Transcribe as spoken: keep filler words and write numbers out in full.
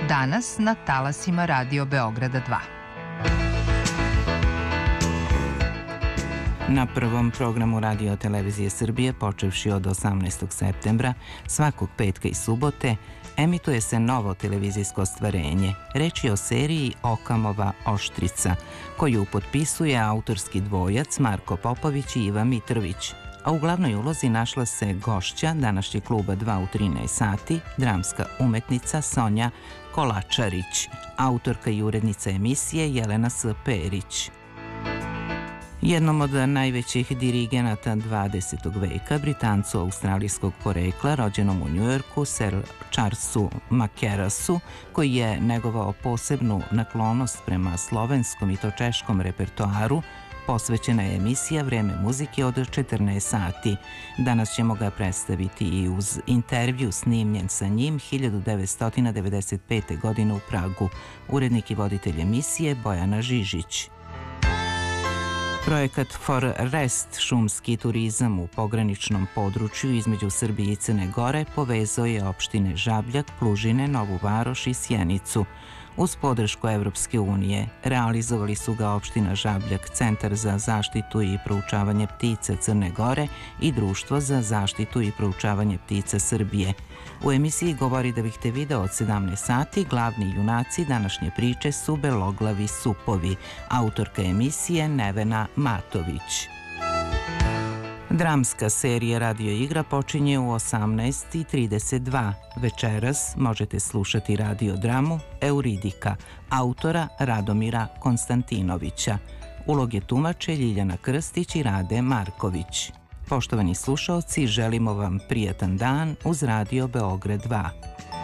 Danas na talasima Radio Beograda dva. Na prvom programu Radio Televizije Srbije, počevši od osamnaestog septembra, svakog petka i subote, emituje se novo televizijsko ostvarenje. Reč je o seriji Okamova Oštrica, koju potpisuje autorski dvojac Marko Popović i Iva Mitrović. A u glavnoj ulozi našla se gošća današnjeg kluba dva u trinaest sati, dramska umetnica Sonja Kolačarić, autorka i urednica emisije Jelena S. Perić. Jednom od najvećih dirigenata dvadesetog veka, Britancu australijskog porekla, rođenom u Njujorku, Sir Charlesu Mackerrasu, koji je negovao posebnu naklonost prema slovenskom i to češkom repertoaru, posvećena je emisija Vreme muzike od četrnaest sati. Danas ćemo ga predstaviti i uz intervju snimljen sa njim hiljadu devetsto devedeset pete. godine u Pragu. Urednik i voditelj emisije Bojana Žižić. Projekat For Rest, šumski turizam u pograničnom području između Srbije i Crne Gore, povezao je opštine Žabljak, Plužine, Novu Varoš i Sjenicu. Uz podršku Evropske unije realizovali su ga opština Žabljak, Centar za zaštitu i proučavanje ptica Crne Gore i Društvo za zaštitu i proučavanje ptica Srbije. U emisiji Govori da bih te video od sedamnaest sati glavni junaci današnje priče su beloglavi supovi, autorka emisije Nevena Matović. Dramska serija radio igra počinje u osamnaest i trideset dva. Večeras možete slušati radio dramu Euridika, autora Radomira Konstantinovića. Uloge tumače Ljiljana Krstić i Rade Marković. Poštovani slušaoci, želimo vam prijatan dan uz Radio Beograd dva.